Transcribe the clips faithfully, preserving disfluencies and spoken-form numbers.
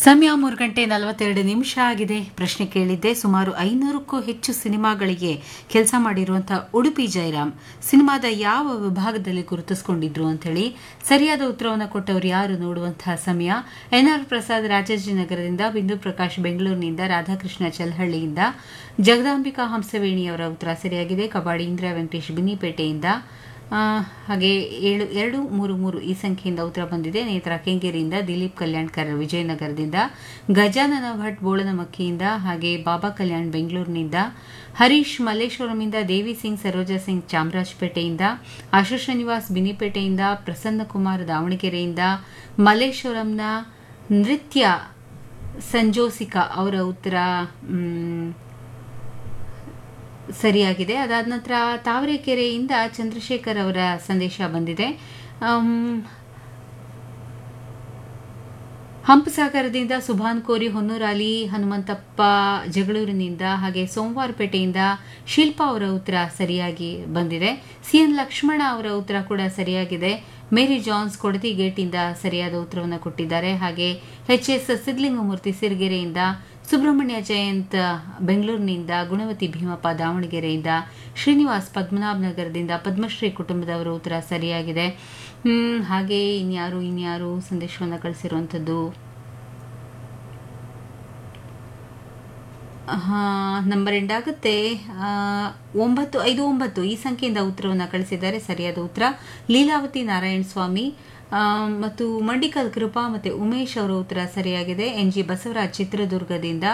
ಸಮಯ ಮೂರು ಗಂಟೆ ನಲವತ್ತೆರಡು ನಿಮಿಷ ಆಗಿದೆ. ಪ್ರಶ್ನೆ ಕೇಳಿದ್ದೆ. ಸುಮಾರು ಐನೂರಕ್ಕೂ ಹೆಚ್ಚು ಸಿನಿಮಾಗಳಿಗೆ ಕೆಲಸ ಮಾಡಿರುವಂತಹ ಉಡುಪಿ ಜಯರಾಮ್ ಸಿನಿಮಾದ ಯಾವ ವಿಭಾಗದಲ್ಲಿ ಗುರುತಿಸಿಕೊಂಡಿದ್ರು ಅಂತ ಹೇಳಿ ಸರಿಯಾದ ಉತ್ತರವನ್ನು ಕೊಟ್ಟವರು ಯಾರು ನೋಡುವಂತಹ ಸಮಯ. ಎನ್ ಆರ್ ಪ್ರಸಾದ್ ರಾಜಾಜಿನಗರದಿಂದ, ಬಿಂದು ಪ್ರಕಾಶ್ ಬೆಂಗಳೂರಿನಿಂದ, ರಾಧಾಕೃಷ್ಣ ಚಲ್ಹಳ್ಳಿಯಿಂದ, ಜಗದಾಂಬಿಕಾ ಹಂಸವೇಣಿಯವರ ಉತ್ತರ ಸರಿಯಾಗಿದೆ. ಕಬಾಡಿ ಇಂದಿರಾ ವೆಂಕಟೇಶ್ ಬಿನ್ನಿಪೇಟೆಯಿಂದ, ಹಾಗೆ ಏಳು ಎರಡು ಮೂರು ಮೂರು ಈ ಸಂಖ್ಯೆಯಿಂದ ಉತ್ತರ ಬಂದಿದೆ. ನೇತ್ರ ಕೆಂಗೇರಿಯಿಂದ, ದಿಲೀಪ್ ಕಲ್ಯಾಣ್ಕರ್ ವಿಜಯನಗರದಿಂದ, ಗಜಾನನ ಭಟ್ ಬೋಳನಮಕ್ಕಿಯಿಂದ, ಹಾಗೆ ಬಾಬಾ ಕಲ್ಯಾಣ್ ಬೆಂಗಳೂರಿನಿಂದ, ಹರೀಶ್ ಮಲ್ಲೇಶ್ವರಂಯಿಂದ, ದೇವಿ ಸಿಂಗ್ ಸರೋಜಾ ಸಿಂಗ್ ಚಾಮರಾಜಪೇಟೆಯಿಂದ, ಆಶಾ ಶ್ರೀನಿವಾಸ್ ಬಿನಿಪೇಟೆಯಿಂದ, ಪ್ರಸನ್ನ ಕುಮಾರ್ ದಾವಣಗೆರೆಯಿಂದ, ಮಲ್ಲೇಶ್ವರಂನ ನೃತ್ಯ ಸಂಜೋಸಿಕಾ ಅವರ ಉತ್ತರ ಸರಿಯಾಗಿದೆ. ಅದಾದ ನಂತರ ತಾವರೆಕೆರೆಯಿಂದ ಚಂದ್ರಶೇಖರ್ ಅವರ ಸಂದೇಶ ಬಂದಿದೆ. ಹಂಪಸಾಗರದಿಂದ ಸುಭಾನ್ ಕೋರಿ, ಹೊನ್ನೂರಾಲಿ ಹನುಮಂತಪ್ಪ ಜಗಳೂರಿನಿಂದ, ಹಾಗೆ ಸೋಮವಾರಪೇಟೆಯಿಂದ ಶಿಲ್ಪಾ ಅವರ ಉತ್ತರ ಸರಿಯಾಗಿ ಬಂದಿದೆ. ಸಿ ಎನ್ ಲಕ್ಷ್ಮಣ ಅವರ ಉತ್ತರ ಕೂಡ ಸರಿಯಾಗಿದೆ. ಮೇರಿ ಜಾನ್ಸ್ ಕೊಡತಿ ಗೇಟಿಂದ ಸರಿಯಾದ ಉತ್ತರವನ್ನು ಕೊಟ್ಟಿದ್ದಾರೆ. ಹಾಗೆ ಎಚ್ ಎಸ್ ಸಿದ್ಲಿಂಗಮೂರ್ತಿ ಸಿರಿಗೆರೆಯಿಂದ, ಸುಬ್ರಹ್ಮಣ್ಯ ಜಯಂತ್ ಬೆಂಗಳೂರಿನಿಂದ, ಗುಣವತಿ ಭೀಮಪ್ಪ ದಾವಣಗೆರೆಯಿಂದ, ಶ್ರೀನಿವಾಸ್ ಪದ್ಮನಾಭ ನಗರದಿಂದ, ಪದ್ಮಶ್ರೀ ಕುಟುಂಬದವರ ಉತ್ತರ ಸರಿಯಾಗಿದೆ. ಹ್ಮ್ ಹಾಗೆ ಇನ್ಯಾರು ಇನ್ಯಾರು ಸಂದೇಶವನ್ನು ಕಳಿಸಿರುವಂಥದ್ದು ನಂಬರ್ ಎಂಡ್ ಆಗುತ್ತೆ. ಒಂಬತ್ತು ಐದು ಒಂಬತ್ತು ಈ ಸಂಖ್ಯೆಯಿಂದ ಉತ್ತರವನ್ನು ಕಳಿಸಿದ್ದಾರೆ. ಸರಿಯಾದ ಉತ್ತರ ಲೀಲಾವತಿ ನಾರಾಯಣ ಸ್ವಾಮಿ ಮತ್ತು ಮಂಡಿಕಲ್ ಕೃಪಾ ಮತ್ತೆ ಉಮೇಶ್ ಅವರ ಉತ್ತರ ಸರಿಯಾಗಿದೆ. ಎನ್ ಜಿ ಬಸವರಾಜ್ ಚಿತ್ರದುರ್ಗದಿಂದ,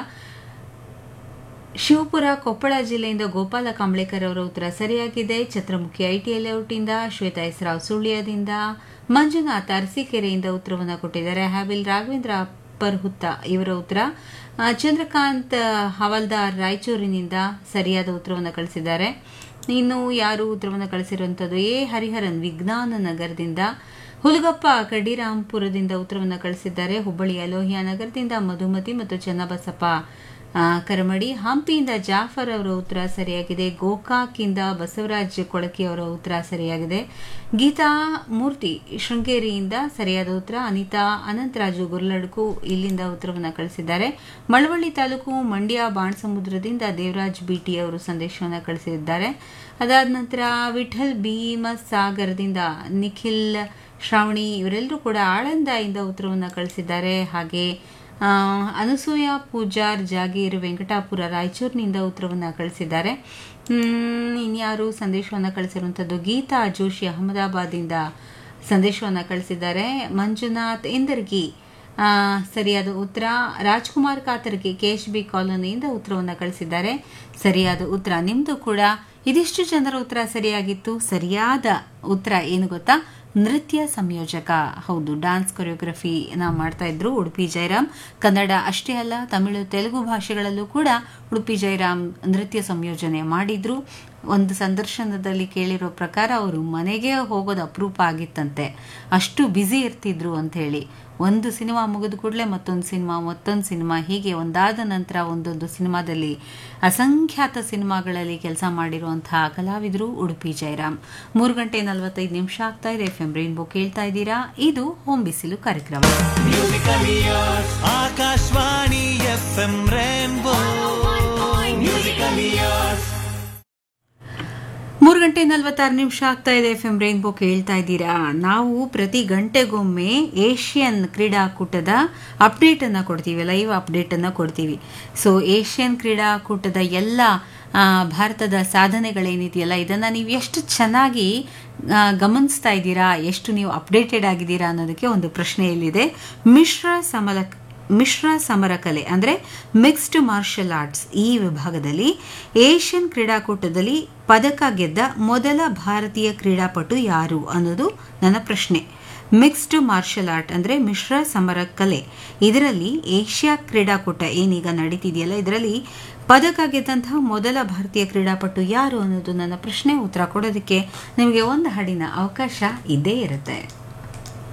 ಶಿವಪುರ ಕೊಪ್ಪಳ ಜಿಲ್ಲೆಯಿಂದ ಗೋಪಾಲ ಕಾಂಬ್ಳೇಕರ್ ಅವರ ಉತ್ತರ ಸರಿಯಾಗಿದೆ. ಛತ್ರಮುಖಿ ಐಟಿ ಲೇಔಟಿಂದ, ಶ್ವೇತಾ ಎಸ್ರಾವ್ ಸುಳ್ಯದಿಂದ, ಮಂಜುನಾಥ್ ಅರಸೀಕೆರೆಯಿಂದ ಉತ್ತರವನ್ನು ಕೊಟ್ಟಿದ್ದಾರೆ. ಹ್ಯಾಬಿಲ್ ರಾಘವೇಂದ್ರ ಪರ್ಹುತ್ತ ಇವರ ಉತ್ತರ, ಚಂದ್ರಕಾಂತ್ ಹವಾಲ್ದಾರ್ ರಾಯಚೂರಿನಿಂದ ಸರಿಯಾದ ಉತ್ತರವನ್ನು ಕಳಿಸಿದ್ದಾರೆ. ಇನ್ನು ಯಾರು ಉತ್ತರವನ್ನು ಕಳಿಸಿರುವಂಥದ್ದು ಎ ಹರಿಹರನ್ ವಿಜ್ಞಾನ ನಗರದಿಂದ, ಹುಲಗಪ್ಪ ಕಡ್ಡಿರಾಂಪುರದಿಂದ ಉತ್ತರವನ್ನು ಕಳಿಸಿದ್ದಾರೆ. ಹುಬ್ಬಳ್ಳಿಯ ಲೋಹಿಯಾ ನಗರದಿಂದ ಮಧುಮತಿ ಮತ್ತು ಚನ್ನಬಸಪ್ಪ ಕರಮಡಿ, ಹಂಪಿಯಿಂದ ಜಾಫರ್ ಅವರ ಉತ್ತರ ಸರಿಯಾಗಿದೆ. ಗೋಕಾಕ್ನಿಂದ ಬಸವರಾಜ್ ಕೊಳಕಿ ಅವರ ಉತ್ತರ ಸರಿಯಾಗಿದೆ. ಗೀತಾ ಮೂರ್ತಿ ಶೃಂಗೇರಿಯಿಂದ ಸರಿಯಾದ ಉತ್ತರ. ಅನಿತಾ ಅನಂತರಾಜು ಗುರ್ಲಡ್ಕು ಇಲ್ಲಿಂದ ಉತ್ತರವನ್ನು ಕಳಿಸಿದ್ದಾರೆ. ಮಳವಳ್ಳಿ ತಾಲೂಕು ಮಂಡ್ಯ ಬಾಣಸಮುದ್ರದಿಂದ ದೇವರಾಜ್ ಬಿಟಿ ಅವರು ಸಂದೇಶವನ್ನು ಕಳಿಸಿದ್ದಾರೆ. ಅದಾದ ನಂತರ ವಿಠಲ್ ಭೀಮಸಾಗರದಿಂದ ನಿಖಿಲ್ ಶ್ರಾವಣಿ ಇವರೆಲ್ಲರೂ ಕೂಡ ಆಳಂದದಿಂದ ಉತ್ತರವನ್ನು ಕಳಿಸಿದ್ದಾರೆ. ಹಾಗೆ ಅನಸೂಯ ಪೂಜಾರ್ ಜಾಗೀರ್ ವೆಂಕಟಾಪುರ ರಾಯಚೂರಿನಿಂದ ಉತ್ತರವನ್ನು ಕಳಿಸಿದ್ದಾರೆ. ಇನ್ಯಾರು ಸಂದೇಶವನ್ನು ಕಳಿಸಿರುವಂಥದ್ದು ಗೀತಾ ಜೋಶಿ ಅಹಮದಾಬಾದಿಂದ ಸಂದೇಶವನ್ನು ಕಳಿಸಿದ್ದಾರೆ. ಮಂಜುನಾಥ್ ಇಂದರ್ಗಿ ಸರಿಯಾದ ಉತ್ತರ. Rajkumar Katargi K H B ಕಾಲೋನಿಯಿಂದ ಉತ್ತರವನ್ನು ಕಳಿಸಿದ್ದಾರೆ. ಸರಿಯಾದ ಉತ್ತರ ನಿಮ್ದು ಕೂಡ. ಇದಿಷ್ಟು ಜನರ ಉತ್ತರ ಸರಿಯಾಗಿತ್ತು. ಸರಿಯಾದ ಉತ್ತರ ಏನು ಗೊತ್ತಾ? ನೃತ್ಯ ಸಂಯೋಜಕ. ಹೌದು, ಡ್ಯಾನ್ಸ್ ಕೊರಿಯೋಗ್ರಫಿ ನಾವು ಮಾಡ್ತಾ ಇದ್ರು ಉಡುಪಿ ಜಯರಾಮ್. ಕನ್ನಡ ಅಷ್ಟೇ ಅಲ್ಲ, ತಮಿಳು ತೆಲುಗು ಭಾಷೆಗಳಲ್ಲೂ ಕೂಡ ಉಡುಪಿ ಜಯರಾಮ್ ನೃತ್ಯ ಸಂಯೋಜನೆ ಮಾಡಿದ್ರು. ಒಂದು ಸಂದರ್ಶನದಲ್ಲಿ ಕೇಳಿರೋ ಪ್ರಕಾರ ಅವರು ಮನೆಗೆ ಹೋಗೋದು ಅಪರೂಪ ಆಗಿತ್ತಂತೆ, ಅಷ್ಟು ಬ್ಯುಸಿ ಇರ್ತಿದ್ರು ಅಂತ ಹೇಳಿ. ಒಂದು ಸಿನಿಮಾ ಮುಗಿದ ಕೂಡಲೇ ಮತ್ತೊಂದು ಸಿನಿಮಾ ಮತ್ತೊಂದು ಸಿನಿಮಾ ಹೀಗೆ ಒಂದಾದ ನಂತರ ಒಂದೊಂದು ಸಿನಿಮಾದಲ್ಲಿ ಅಸಂಖ್ಯಾತ ಸಿನಿಮಾಗಳಲ್ಲಿ ಕೆಲಸ ಮಾಡಿರುವಂತಹ ಕಲಾವಿದರು ಉಡುಪಿ ಜಯರಾಮ್. ಮೂರು ಗಂಟೆ ನಲವತ್ತೈದು ನಿಮಿಷ ಆಗ್ತಾ ಇದೆ. ಎಫ್ ಎಂ ರೈನ್ಬೋ ಕೇಳ್ತಾ ಇದ್ದೀರಾ. ಇದು ಹೋಮ್ ಬಿಸಿಲು ಕಾರ್ಯಕ್ರಮ. ಆಕಾಶವಾಣಿ ಎಫ್ ಎಂ ರೈನ್ಬೋ ಮೂರು ಗಂಟೆ ನಲವತ್ತಾರು ನಿಮಿಷ ಆಗ್ತಾ ಇದೆ. ಎಫ್ ಎಂ ರೈನ್ಬೋ ಕೇಳ್ತಾ ಇದ್ದೀರಾ. ನಾವು ಪ್ರತಿ ಗಂಟೆಗೊಮ್ಮೆ ಏಷ್ಯನ್ ಕ್ರೀಡಾಕೂಟದ ಅಪ್ಡೇಟ್ ಅನ್ನ ಕೊಡ್ತೀವಿ, ಲೈವ್ ಅಪ್ಡೇಟ್ ಅನ್ನ ಕೊಡ್ತೀವಿ. ಸೊ ಏಷ್ಯನ್ ಕ್ರೀಡಾಕೂಟದ ಎಲ್ಲ ಭಾರತದ ಸಾಧನೆಗಳೇನಿದೆಯಲ್ಲ, ಇದನ್ನ ನೀವು ಎಷ್ಟು ಚೆನ್ನಾಗಿ ಗಮನಿಸ್ತಾ ಇದ್ದೀರಾ, ಎಷ್ಟು ನೀವು ಅಪ್ಡೇಟೆಡ್ ಆಗಿದ್ದೀರಾ ಅನ್ನೋದಕ್ಕೆ ಒಂದು ಪ್ರಶ್ನೆ ಇಲ್ಲಿದೆ. ಮಿಶ್ರ ಸಮಲ ಮಿಶ್ರ ಸಮರ ಕಲೆ ಅಂದರೆ ಮಿಕ್ಸ್ಡ್ ಮಾರ್ಷಲ್ ಆರ್ಟ್ಸ್ ಈ ವಿಭಾಗದಲ್ಲಿ ಏಷ್ಯನ್ ಕ್ರೀಡಾಕೂಟದಲ್ಲಿ ಪದಕ ಗೆದ್ದ ಮೊದಲ ಭಾರತೀಯ ಕ್ರೀಡಾಪಟು ಯಾರು ಅನ್ನೋದು ನನ್ನ ಪ್ರಶ್ನೆ. ಮಿಕ್ಸ್ಡ್ ಮಾರ್ಷಲ್ ಆರ್ಟ್ ಅಂದರೆ ಮಿಶ್ರ ಸಮರ ಕಲೆ, ಇದರಲ್ಲಿ ಏಷ್ಯಾ ಕ್ರೀಡಾಕೂಟ ಏನೀಗ ನಡೀತಿದೆಯಲ್ಲ, ಇದರಲ್ಲಿ ಪದಕ ಗೆದ್ದಂತಹ ಮೊದಲ ಭಾರತೀಯ ಕ್ರೀಡಾಪಟು ಯಾರು ಅನ್ನೋದು ನನ್ನ ಪ್ರಶ್ನೆ. ಉತ್ತರ ಕೊಡೋದಕ್ಕೆ ನಿಮಗೆ ಒಂದು ಹಾಡಿನ ಅವಕಾಶ ಇದ್ದೇ ಇರುತ್ತೆ.